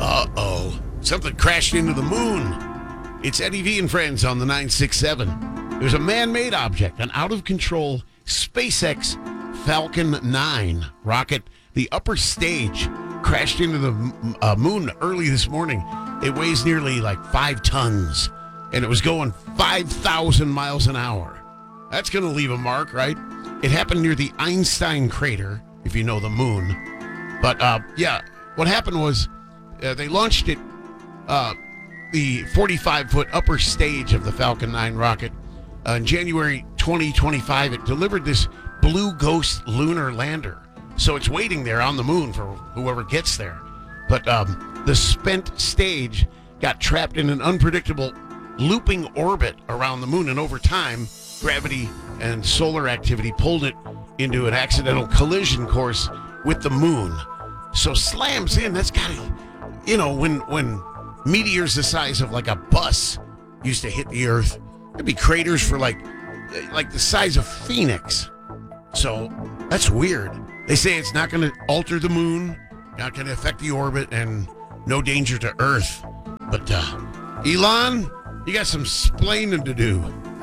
Uh-oh. Something crashed into the moon. It's Eddie V and friends on the 967. There's a man-made object, an out-of-control SpaceX Falcon 9 rocket. The upper stage crashed into the moon early this morning. It weighs nearly like 5 tons, and it was going 5,000 miles an hour. That's going to leave a mark, right? It happened near the Einstein crater, if you know the moon. But, what happened was they launched it, the 45-foot upper stage of the Falcon 9 rocket. In January 2025, it delivered this Blue Ghost lunar lander. So it's waiting there on the moon for whoever gets there. But the spent stage got trapped in an unpredictable looping orbit around the moon. And over time, gravity and solar activity pulled it into an accidental collision course with the moon. So slams in. That's got to, when meteors the size of like a bus used to hit the Earth, there'd be craters for like the size of Phoenix. So that's weird. They say it's not going to alter the moon, not going to affect the orbit, and no danger to Earth. But Elon, you got some splaining to do.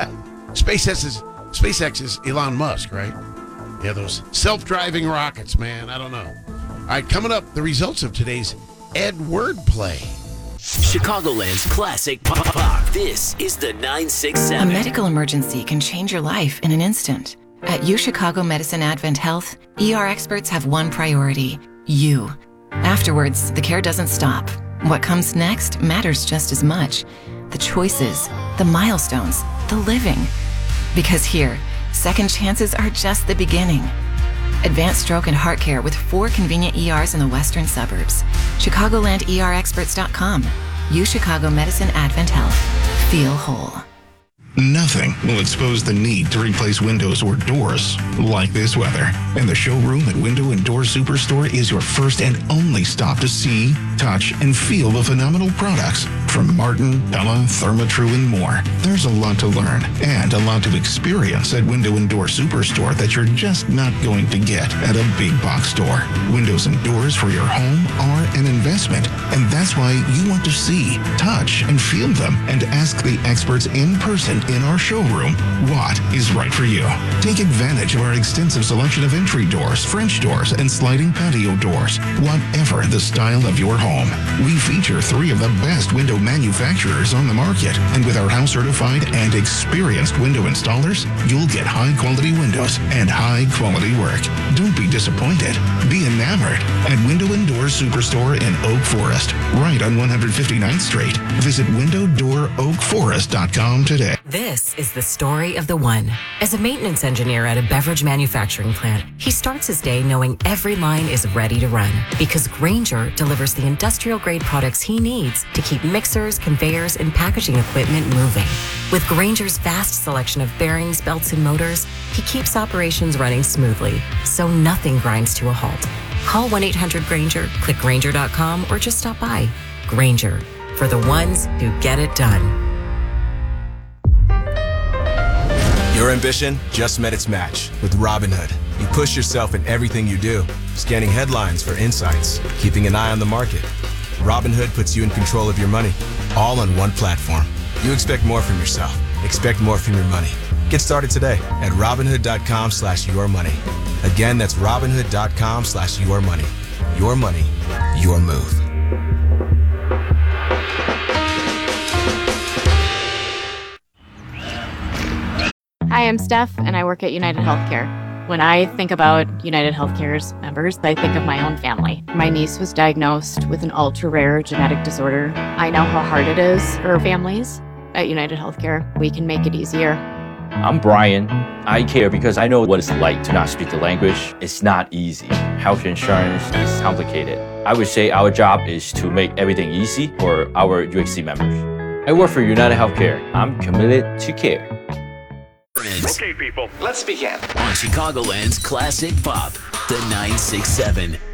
SpaceX is Elon Musk, right? Yeah, those self-driving rockets, man. I don't know. All right, coming up, the results of today's Ed Wordplay. Chicagoland's classic pop. This is the 967. A medical emergency can change your life in an instant. At UChicago Medicine Advent Health, ER experts have one priority: you. Afterwards, the care doesn't stop. What comes next matters just as much. The choices, the milestones, the living. Because here, second chances are just the beginning. Advanced stroke and heart care with 4 convenient ERs in the western suburbs. ChicagolandERexperts.com. UChicago Medicine Advent Health. Feel whole. Nothing will expose the need to replace windows or doors like this weather. And the showroom at Window and Door Superstore is your first and only stop to see, touch, and feel the phenomenal products from Martin, Pella, Therma-Tru, and more. There's a lot to learn and a lot to experience at Window and Door Superstore that you're just not going to get at a big box store. Windows and doors for your home are an investment, and that's why you want to see, touch, and feel them and ask the experts in person in our showroom what is right for you. Take advantage of our extensive selection of entry doors, French doors, and sliding patio doors, whatever the style of your home. We feature 3 of the best window manufacturers on the market, and with our house certified and experienced window installers, you'll get high-quality windows and high-quality work. Don't be disappointed. Be enamored at Window and Door Superstore in Oak Forest, right on 159th Street. Visit windowdooroakforest.com today. This is the story of the one. As a maintenance engineer at a beverage manufacturing plant, he starts his day knowing every line is ready to run because Grainger delivers the industrial-grade products he needs to keep mixers, conveyors, and packaging equipment moving. With Grainger's vast selection of bearings, belts, and motors, he keeps operations running smoothly, so nothing grinds to a halt. Call 1-800-GRAINGER, click Grainger.com, or just stop by. Grainger, for the ones who get it done. Your ambition just met its match with Robinhood. You push yourself in everything you do, scanning headlines for insights, keeping an eye on the market. Robinhood puts you in control of your money, all on one platform. You expect more from yourself. Expect more from your money. Get started today at Robinhood.com/yourmoney. Again, that's Robinhood.com/yourmoney. Your money, your move. Hi, I'm Steph, and I work at United Healthcare. When I think about United Healthcare's members, I think of my own family. My niece was diagnosed with an ultra-rare genetic disorder. I know how hard it is for families. At United Healthcare, we can make it easier. I'm Brian. I care because I know what it's like to not speak the language. It's not easy. Health insurance is complicated. I would say our job is to make everything easy for our UHC members. I work for United Healthcare. I'm committed to care. Okay, people, let's begin. On Chicagoland's classic pop, the 967.